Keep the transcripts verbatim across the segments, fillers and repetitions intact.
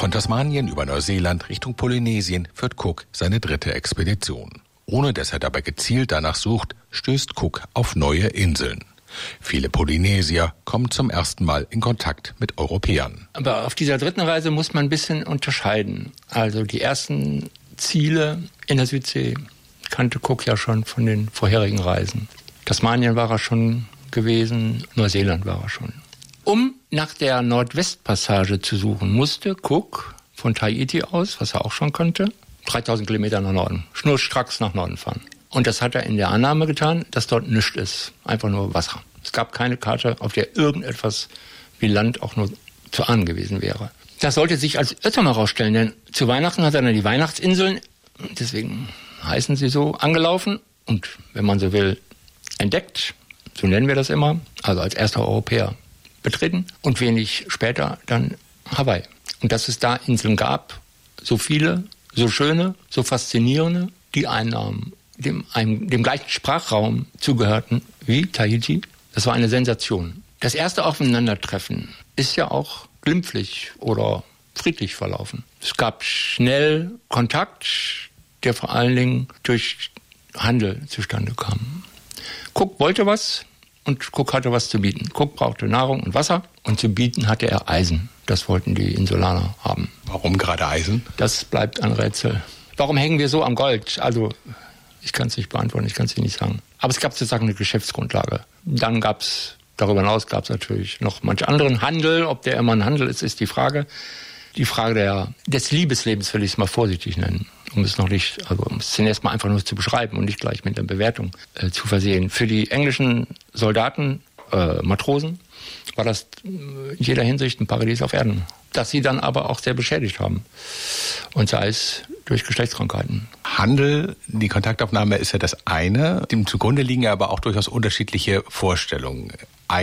Von Tasmanien über Neuseeland Richtung Polynesien führt Cook seine dritte Expedition. Ohne dass er dabei gezielt danach sucht, stößt Cook auf neue Inseln. Viele Polynesier kommen zum ersten Mal in Kontakt mit Europäern. Aber auf dieser dritten Reise muss man ein bisschen unterscheiden. Also die ersten Ziele in der Südsee kannte Cook ja schon von den vorherigen Reisen. Tasmanien war er schon gewesen, Neuseeland war er schon. Um nach der Nordwestpassage zu suchen, musste Cook von Tahiti aus, was er auch schon konnte, dreitausend Kilometer nach Norden, schnurstracks nach Norden fahren. Und das hat er in der Annahme getan, dass dort nichts ist, einfach nur Wasser. Es gab keine Karte, auf der irgendetwas wie Land auch nur zu ahnen gewesen wäre. Das sollte sich als Irrtum herausstellen, denn zu Weihnachten hat er dann die Weihnachtsinseln, deswegen heißen sie so, angelaufen und, wenn man so will, entdeckt, so nennen wir das immer, also als erster Europäer betreten und wenig später dann Hawaii. Und dass es da Inseln gab, so viele, so schöne, so faszinierende, die Einnahmen dem, einem, dem gleichen Sprachraum zugehörten wie Tahiti, das war eine Sensation. Das erste Aufeinandertreffen ist ja auch glimpflich oder friedlich verlaufen. Es gab schnell Kontakt, der vor allen Dingen durch Handel zustande kam. Cook wollte was und Cook hatte was zu bieten. Cook brauchte Nahrung und Wasser und zu bieten hatte er Eisen. Das wollten die Insulaner haben. Warum gerade Eisen? Das bleibt ein Rätsel. Warum hängen wir so am Gold? Also, ich kann es nicht beantworten, ich kann es Ihnen nicht sagen. Aber es gab sozusagen eine Geschäftsgrundlage. Dann gab es, darüber hinaus gab es natürlich noch manch anderen Handel. Ob der immer ein Handel ist, ist die Frage. Die Frage der, des Liebeslebens will ich es mal vorsichtig nennen. Um es noch nicht, also um es zunächst mal einfach nur zu beschreiben und nicht gleich mit einer Bewertung äh, zu versehen. Für die englischen Soldaten, äh, Matrosen, war das in jeder Hinsicht ein Paradies auf Erden. Das sie dann aber auch sehr beschädigt haben. Und sei es durch Geschlechtskrankheiten. Handel, die Kontaktaufnahme ist ja das eine. Dem zugrunde liegen ja aber auch durchaus unterschiedliche Vorstellungen.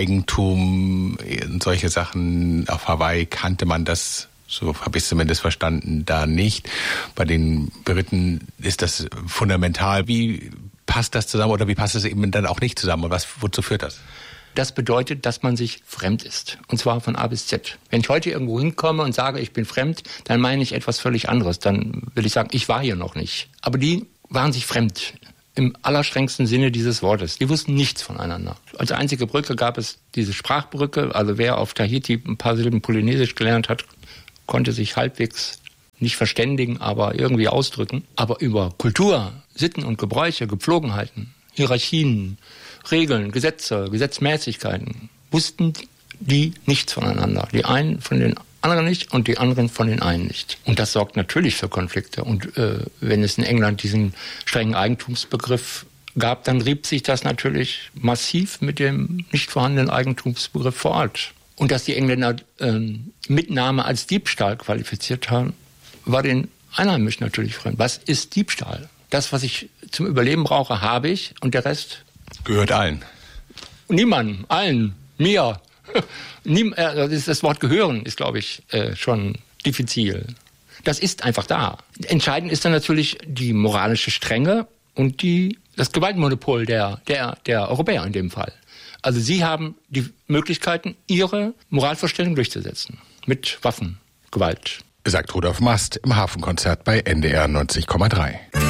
Eigentum, solche Sachen. Auf Hawaii kannte man das, so habe ich es zumindest verstanden, da nicht. Bei den Briten ist das fundamental. Wie passt das zusammen oder wie passt es eben dann auch nicht zusammen? Und was, wozu führt das? Das bedeutet, dass man sich fremd ist. Und zwar von A bis Z. Wenn ich heute irgendwo hinkomme und sage, ich bin fremd, dann meine ich etwas völlig anderes. Dann will ich sagen, ich war hier noch nicht. Aber die waren sich fremd. Im allerstrengsten Sinne dieses Wortes. Die wussten nichts voneinander. Als einzige Brücke gab es diese Sprachbrücke. Also wer auf Tahiti ein paar Silben Polynesisch gelernt hat, konnte sich halbwegs nicht verständigen, aber irgendwie ausdrücken. Aber über Kultur, Sitten und Gebräuche, Gepflogenheiten, Hierarchien, Regeln, Gesetze, Gesetzmäßigkeiten, wussten die nichts voneinander. Die einen von den anderen nicht und die anderen von den einen nicht. Und das sorgt natürlich für Konflikte. Und äh, wenn es in England diesen strengen Eigentumsbegriff gab, dann rieb sich das natürlich massiv mit dem nicht vorhandenen Eigentumsbegriff vor Ort. Und dass die Engländer äh, Mitnahme als Diebstahl qualifiziert haben, war den Einheimischen natürlich fremd. Was ist Diebstahl? Das, was ich zum Überleben brauche, habe ich und der Rest gehört allen. Niemandem, allen, mir. Niem, äh, das Wort gehören ist, glaube ich, äh, schon diffizil. Das ist einfach da. Entscheidend ist dann natürlich die moralische Strenge und die, das Gewaltmonopol der, der, der Europäer in dem Fall. Also sie haben die Möglichkeiten, ihre Moralvorstellung durchzusetzen. Mit Waffen, Gewalt. Sagt Rudolf Mast im Hafenkonzert bei N D R neunzig Komma drei.